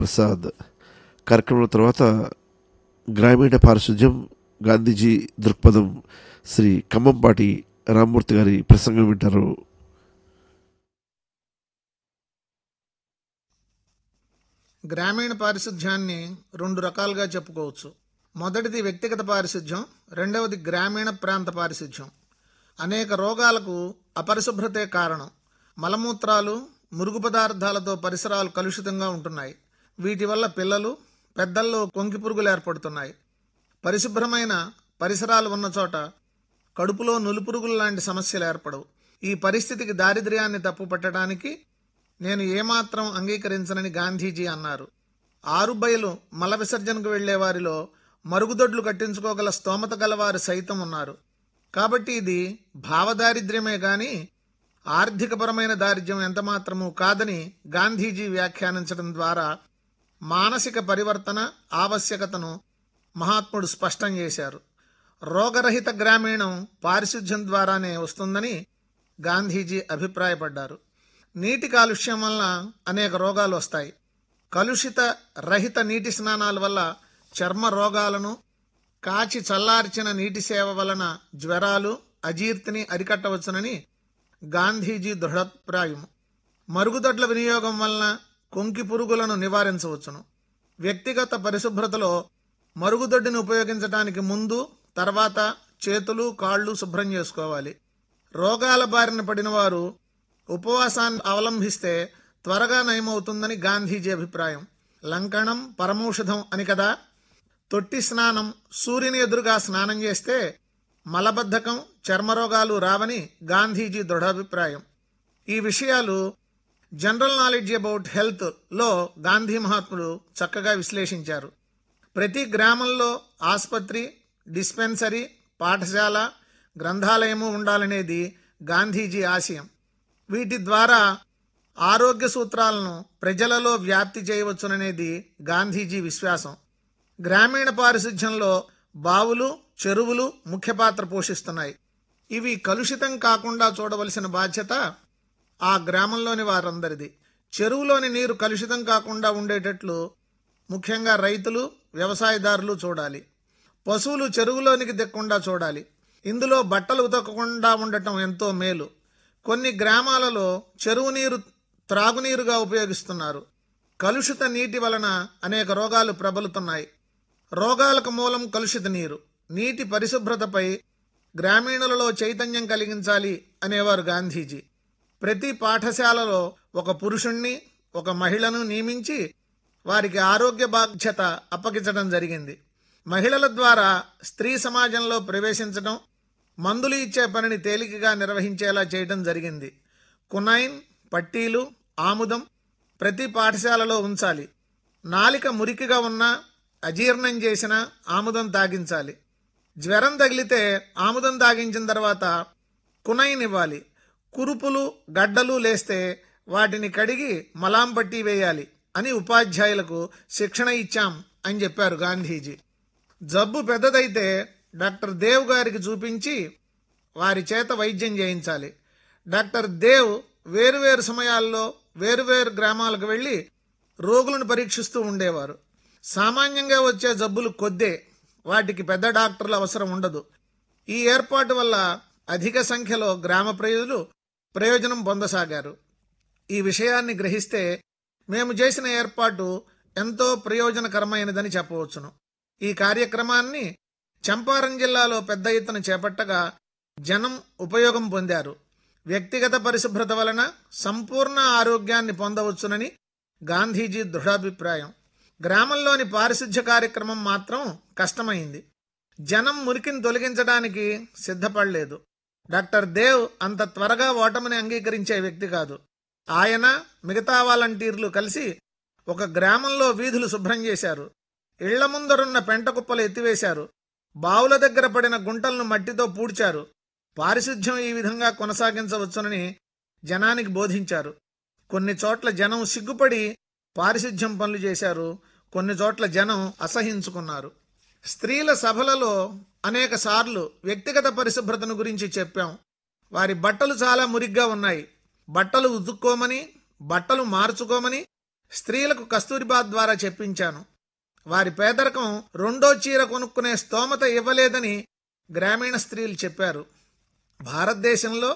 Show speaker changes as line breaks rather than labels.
ప్రసాద్ కార్యక్రమం తర్వాత గ్రామీణ పారిశుధ్యం గాంధీజీ దృక్పథం శ్రీ ఖమ్మంపాటి రామ్మూర్తి గారి ప్రసంగం వింటారు.
గ్రామీణ పారిశుధ్యాన్ని రెండు రకాలుగా చెప్పుకోవచ్చు. మొదటిది వ్యక్తిగత పారిశుధ్యం, రెండవది గ్రామీణ ప్రాంత పారిశుధ్యం. అనేక రోగాలకు అపరిశుభ్రతే కారణం. మలమూత్రాలు, మురుగు పదార్థాలతో పరిసరాలు కలుషితంగా ఉంటున్నాయి. వీటి వల్ల పిల్లలు, పెద్దల్లో కొంకి పురుగులు ఏర్పడుతున్నాయి. పరిశుభ్రమైన పరిసరాలు ఉన్న చోట కడుపులో నులిపురుగులు లాంటి సమస్యలు ఏర్పడవు. ఈ పరిస్థితికి దారిద్ర్యాన్ని తప్పుపట్టడానికి నేను ఏమాత్రం అంగీకరించనని గాంధీజీ అన్నారు. ఆరుబయలు మల విసర్జనకు వెళ్లే వారిలో మరుగుదొడ్లు కట్టించుకోగల స్తోమత గలవారు సైతం ఉన్నారు. కాబట్టి ఇది భావదారిద్ర్యమే గాని ఆర్థికపరమైన దారిద్ర్యం ఎంతమాత్రమూ కాదని గాంధీజీ వ్యాఖ్యానించడం ద్వారా మానసిక పరివర్తన ఆవశ్యకతను మహాత్ముడు స్పష్టం చేశారు. రోగరహిత గ్రామీణం పారిశుధ్యం ద్వారానే వస్తుందని గాంధీజీ అభిప్రాయపడ్డారు. నీటి కాలుష్యం వల్ల అనేక రోగాలు వస్తాయి. కలుషిత రహిత నీటి స్నానాల వల్ల చర్మ రోగాలను, కాచి చల్లార్చిన నీటి సేవ వలన జ్వరాలు, అజీర్తిని అరికట్టవచ్చునని గాంధీజీ దృఢాభిప్రాయం. మరుగుదొడ్ల వినియోగం వలన కొంకి పురుగులను నివారించవచ్చును. వ్యక్తిగత పరిశుభ్రతలో మరుగుదొడ్డిని ఉపయోగించడానికి ముందు, తర్వాత చేతులు, కాళ్ళు శుభ్రం చేసుకోవాలి. రోగాల బారిన పడిన వారు ఉపవాసాన్ని అవలంబిస్తే త్వరగా నయమవుతుందని గాంధీజీ అభిప్రాయం. లంకణం పరమౌషధం అని కదా. తొట్టి స్నానం, సూర్యుని ఎదురుగా స్నానం చేస్తే మలబద్ధకం, చర్మరోగాలు రావని గాంధీజీ దృఢాభిప్రాయం. ఈ విషయాలు జనరల్ నాలెడ్జ్ అబౌట్ హెల్త్ లో గాంధీ మహాత్ముడు చక్కగా విశ్లేషించారు. ప్రతి గ్రామంలో ఆసుపత్రి, డిస్పెన్సరీ, పాఠశాల, గ్రంథాలయము ఉండాలనేది గాంధీజీ ఆశయం. వీటి ద్వారా ఆరోగ్య సూత్రాలను ప్రజలలో వ్యాప్తి చేయవచ్చుననేది గాంధీజీ విశ్వాసం. గ్రామీణ పారిశుధ్యంలో బావులు, చెరువులు ముఖ్య పాత్ర పోషిస్తున్నాయి. ఇవి కలుషితం కాకుండా చూడవలసిన బాధ్యత ఆ గ్రామంలోని వారందరిది. చెరువులోని నీరు కలుషితం కాకుండా ఉండేటట్లు ముఖ్యంగా రైతులు, వ్యవసాయదారులు చూడాలి. పశువులు చెరువులోనికి దిక్కకుండా చూడాలి. ఇందులో బట్టలు ఉతకకుండా ఉండటం ఎంతో మేలు. కొన్ని గ్రామాలలో చెరువు నీరు త్రాగునీరుగా ఉపయోగిస్తున్నారు. కలుషిత నీటి వలన అనేక రోగాలు ప్రబలుతున్నాయి. రోగాలకు మూలం కలుషిత నీరు. నీటి పరిశుభ్రతపై గ్రామీణులలో చైతన్యం కలిగించాలి అనేవారు గాంధీజీ. ప్రతి పాఠశాలలో ఒక పురుషుణ్ణి, ఒక మహిళను నియమించి వారికి ఆరోగ్య బాధ్యత అప్పగించడం జరిగింది. మహిళల ద్వారా స్త్రీ సమాజంలో ప్రవేశించడం, మందులు ఇచ్చే పనిని తేలికగా నిర్వహించేలా చేయడం జరిగింది. కునైన్, పట్టీలు, ఆముదం ప్రతి పాఠశాలలో ఉంచాలి. నాలిక మురికిగా ఉన్నా, అజీర్ణం చేసిన ఆముదం తాగించాలి. జ్వరం తగిలితే ఆముదం తాగించిన తర్వాత కునైన్ ఇవ్వాలి. కురుపులు, గడ్డలు లేస్తే వాటిని కడిగి మలాం పట్టి వేయాలి అని ఉపాధ్యాయులకు శిక్షణ ఇచ్చాం అని చెప్పారు గాంధీజీ. జబ్బు పెద్దదైతే డాక్టర్ దేవ్ గారికి చూపించి వారి చేత వైద్యం చేయించాలి. డాక్టర్ దేవ్ వేరువేరు సమయాల్లో వేరువేరు గ్రామాలకు వెళ్లి రోగులను పరీక్షిస్తూ ఉండేవారు. సామాన్యంగా వచ్చే జబ్బులు కొద్దే, వాటికి పెద్ద డాక్టర్ల అవసరం ఉండదు. ఈ ఏర్పాటు వల్ల అధిక సంఖ్యలో గ్రామ ప్రజలు ప్రయోజనం పొందసాగారు. ఈ విషయాన్ని గ్రహిస్తే మేము చేసిన ఏర్పాటు ఎంతో ప్రయోజనకరమైనదని చెప్పవచ్చును. ఈ కార్యక్రమాన్ని చంపారం జిల్లాలో పెద్ద ఎత్తున చేపట్టగా జనం ఉపయోగం పొందారు. వ్యక్తిగత పరిశుభ్రత వలన సంపూర్ణ ఆరోగ్యాన్ని పొందవచ్చునని గాంధీజీ దృఢాభిప్రాయం. గ్రామంలోని పారిశుధ్య కార్యక్రమం మాత్రం కష్టమైంది. జనం మురికిని తొలగించడానికి సిద్ధపడలేదు. డాక్టర్ దేవ్ అంత త్వరగా ఓటమిని అంగీకరించే వ్యక్తి కాదు. ఆయన, మిగతా వాలంటీర్లు కలిసి ఒక గ్రామంలో వీధులు శుభ్రం చేశారు. ఇళ్ల ముందరున్న పెంట కుప్పలు ఎత్తివేశారు. బావుల దగ్గర పడిన గుంటలను మట్టితో పూడ్చారు. పారిశుధ్యం ఈ విధంగా కొనసాగించవచ్చునని జనానికి బోధించారు. కొన్ని చోట్ల జనం సిగ్గుపడి పారిశుధ్యం పనులు చేశారు. కొన్ని చోట్ల జనం అసహించుకున్నారు. స్త్రీల సభలలో అనేక సార్లు వ్యక్తిగత పరిశుభ్రతను గురించి చెప్పాం. వారి బట్టలు చాలా మురిగ్గా ఉన్నాయి. బట్టలు ఉతుక్కోమని, బట్టలు మార్చుకోమని, స్త్రీలకు కస్తూరిబా ద్వారా చెప్పించాను. వారి పేదరికం రెండో చీర కొనుక్కునే స్తోమత ఇవ్వలేదని గ్రామీణ స్త్రీలు చెప్పారు. భారతదేశంలో